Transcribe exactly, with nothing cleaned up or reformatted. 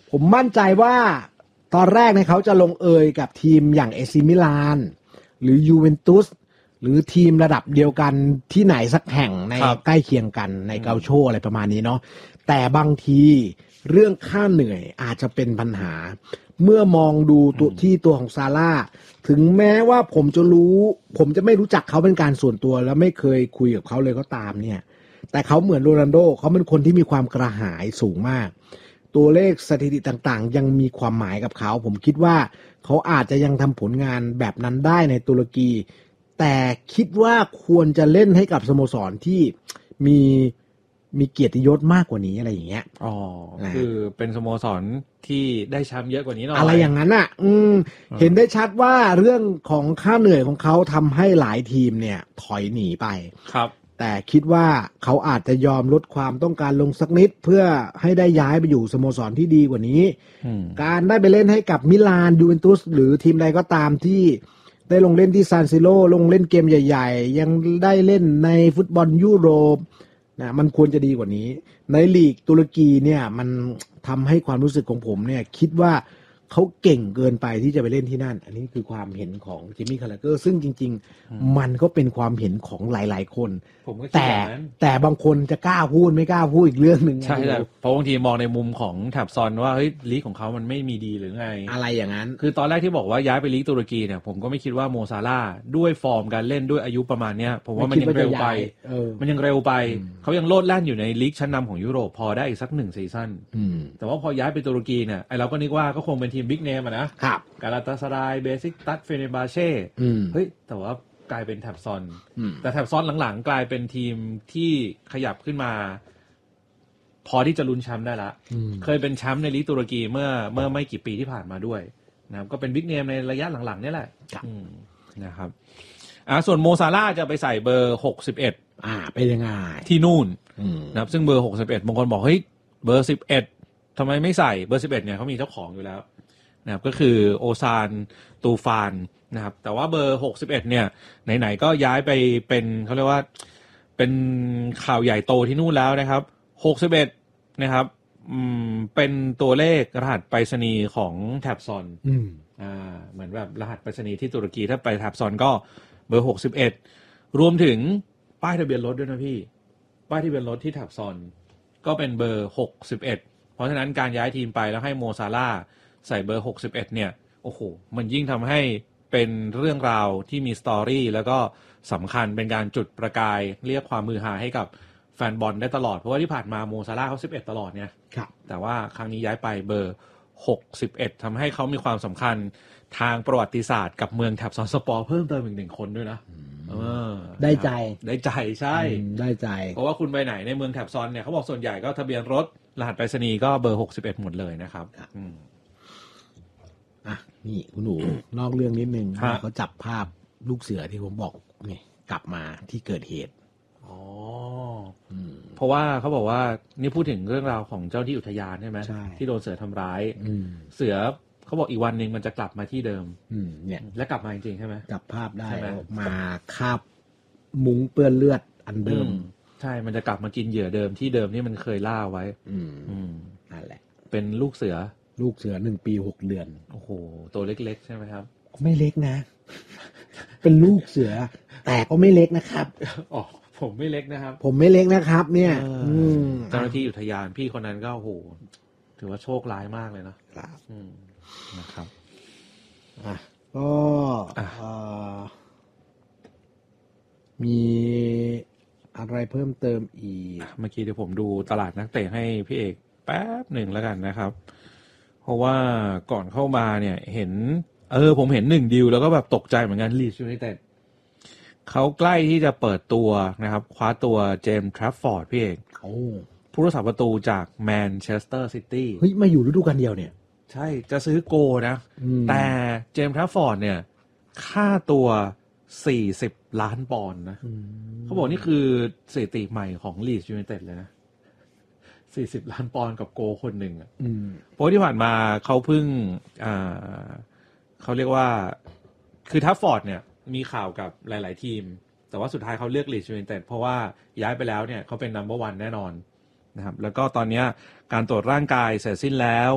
ผมมั่นใจว่าตอนแรกเนี่ยเขาจะลงเอยกับทีมอย่างเอซิมิลานหรือยูเวนตุสหรือทีมระดับเดียวกันที่ไหนสักแห่งในใกล้เคียงกันในเกาโชอะไรประมาณนี้เนาะแต่บางทีเรื่องค่าเหนื่อยอาจจะเป็นปัญหาเมื่อมองดูตัวที่ตัวของซาร่าถึงแม้ว่าผมจะรู้ผมจะไม่รู้จักเขาเป็นการส่วนตัวแล้วไม่เคยคุยกับเขาเลยก็ตามเนี่ยแต่เขาเหมือนโรนัลโดเขาเป็นคนที่มีความกระหายสูงมากตัวเลขสถิติต่างๆยังมีความหมายกับเขาผมคิดว่าเขาอาจจะยังทำผลงานแบบนั้นได้ในตุรกีแต่คิดว่าควรจะเล่นให้กับสโมสรที่มีมีเกียรติยศมากกว่านี้อะไรอย่างเงี้ยอ๋อคือเป็นสโมสรที่ได้แชมป์เยอะกว่านี้หน่อยอะไรอย่างนั้นอ่ะอืมเห็นได้ชัดว่าเรื่องของค่าเหนื่อยของเขาทำให้หลายทีมเนี่ยถอยหนีไปครับแต่คิดว่าเขาอาจจะยอมลดความต้องการลงสักนิดเพื่อให้ได้ย้ายไปอยู่สโมสรที่ดีกว่านี้การได้ไปเล่นให้กับมิลานยูเวนตุสหรือทีมใดก็ตามที่ได้ลงเล่นที่ซานซิโร่ลงเล่นเกมใหญ่ๆยังได้เล่นในฟุตบอลยุโรปนะมันควรจะดีกว่านี้ในลีกตุรกีเนี่ยมันทำให้ความรู้สึกของผมเนี่ยคิดว่าเขาเก่งเกินไปที่จะไปเล่นที่นั่นอันนี้คือความเห็นของจิมมี่คาราเกอร์ซึ่งจริงๆมันก็เป็นความเห็นของหลายๆคนแต่แต่บางคนจะกล้าพูดไม่กล้าพูดอีกเรื่องนึงใช่แต่เพราะบางทีมองในมุมของแถบซอนว่าเฮ้ยลีกของเขามันไม่มีดีหรือไงอะไรอย่างนั้นคือตอนแรกที่บอกว่าย้ายไปลีกตุรกีเนี่ยผมก็ไม่คิดว่าโมซาร่าด้วยฟอร์มการเล่นด้วยอายุประมาณเนี้ยผมว่ามันยังเร็วไปมันยังเร็วไปเขายังโลดแล่นอยู่ในลีกชั้นนำของยุโรปพอได้อีกสักหนึ่งซีซั่นแต่ว่าพอย้ายไปตุรกีเนี่ยไอเราก็นึกว่าก็คงเป็นทีมบิ๊กเนมอะนะกาลาตาซารายเบซิกตัสเฟเนบาเช่เฮ้ยแต่ว่ากลายเป็นแถบซอนแต่แถบซอนหลังๆกลายเป็นทีมที่ขยับขึ้นมาพอที่จะลุ้นแชมป์ได้ละเคยเป็นแชมป์ในลีกตุรกีเมื่อเมื่อไม่กี่ปีที่ผ่านมาด้วยนะครับก็เป็นบิ๊กเนมในระยะหลังๆนี่แหละนะครับอ่าส่วนโมซาร่าจะไปใส่เบอร์หกสิบเอ็ดอ่าเป็นยังไงที่นู่นนะครับซึ่งเบอร์หกสิบเอ็ดบางคนบอกเฮ้ยเบอร์สิบเอ็ดทำไมไม่ใส่เบอร์สิบเอ็ดเนี่ยเขามีเจ้าของอยู่แล้วนะครับก็คือโอซานตูฟานนะครับแต่ว่าเบอร์หกสิบเอ็ดเนี่ยไหนๆก็ย้ายไปเป็นเขาเรียกว่าเป็นข่าวใหญ่โตที่นู่นแล้วนะครับหกสิบเอ็ดนะครับอืมเป็นตัวเลขรหัสไปรษณีย์ของแถบซอนอืมอ่าเหมือนแบบรหัสไปรษณีย์ที่ตุรกีถ้าไปแถบซอนก็เบอร์หกสิบเอ็ดรวมถึงป้ายทะเบียนรถด้วยนะพี่ป้ายทะเบียนรถที่แถบซอนก็เป็นเบอร์หกสิบเอ็ดเพราะฉะนั้นการย้ายทีมไปแล้วให้โมซาร่าใส่เบอร์หกสิบเอ็ดเนี่ยโอ้โหมันยิ่งทำให้เป็นเรื่องราวที่มีสตอรี่แล้วก็สำคัญเป็นการจุดประกายเรียกความมือหาให้กับแฟนบอลได้ตลอดเพราะว่าที่ผ่านมาโมซาร่าเขาสิบเอ็ดตลอดเนี่ยแต่ว่าครั้งนี้ย้ายไปเบอร์หกสิบเอ็ดทำให้เขามีความสำคัญทางประวัติศาสตร์กับเมืองแถบซอนสปอร์เพิ่มเติมอีกหนึ่งคนด้วยนะเออได้ใจได้ใจใช่ได้ใจเพราะว่าคุณไปไหนในเมืองแถบซอนเนี่ยเขาบอกส่วนใหญ่ก็ทะเบียนรถรหัสไปรษณีย์ก็เบอร์หกสิบเอ็ดหมดเลยนะครับอืมอ่ะนี่คุณหนู นอกเรื่องนิดนึงเขาจับภาพลูกเสือที่ผมบอกไงกลับมาที่เกิดเหตุอ๋อเพราะว่าเขาบอกว่านี่พูดถึงเรื่องราวของเจ้าที่อุทยานใช่ไหมที่โดนเสือทำร้ายเสือเขาบอกอีกวันหนึ่งมันจะกลับมาที่เดิมเนี่ยและกลับมาจริงๆใช่ไหมจับภาพได้มาคาบมุ้งเปื้อนเลือดอันเดิมใช่มันจะกลับมากินเหยื่อเดิมที่เดิมที่มันเคยล่าไว้นั่นแหละเป็นลูกเสือลูกเสือหนึ่งปีหกเดือนโอ้โหตัวเล็กๆใช่ไหมครับไม่เล็กนะเป็นลูกเสือแต่ก็ไม่เล็กนะครับอ๋อผมไม่เล็กนะครับผมไม่เล็กนะครับเนี่ยเจ้าหน้าที่อุทยานพี่คนนั้นก็โอ้โหถือว่าโชคร้ายมากเลยนะครับนะครับอ่ะก็มีอะไรเพิ่มเติมอีกเมื่อกี้เดี๋ยวผมดูตลาดนักเตะให้พี่เอกแป๊บหนึ่งแล้วกันนะครับเพราะว่าก่อนเข้ามาเนี่ยเห็นเออผมเห็นหนึ่งดีลแล้วก็แบบตกใจเหมือนกันลีดส์ยูไนเต็ดเขาใกล้ที่จะเปิดตัวนะครับคว้าตัวเจมส์ทรัฟฟอร์ดพี่เอกโอ้ผู้รักษาประตูจากแมนเชสเตอร์ซิตี้เฮ้ยมาอยู่ฤดูกาลเดียวเนี่ยใช่จะซื้อโกนะแต่เจมส์ทรัฟฟอร์ดเนี่ยค่าตัวสี่สิบล้านปอนด์นะเขาบอกนี่คือสถิติใหม่ของลีดส์ยูไนเต็ดเลยนะสี่สิบล้านปอนด์กับโกคนหนึ่งอ่ะเพราะที่ผ่านมาเขาเพิ่งอ่าเขาเรียกว่าคือทัฟฟอร์ดเนี่ยมีข่าวกับหลายๆทีมแต่ว่าสุดท้ายเขาเลือกลีดส์ยูไนเต็ดเพราะว่าย้ายไปแล้วเนี่ยเขาเป็นนัมเบอร์วันแน่นอนนะครับแล้วก็ตอนนี้การตรวจร่างกายเสร็จสิ้นแล้ว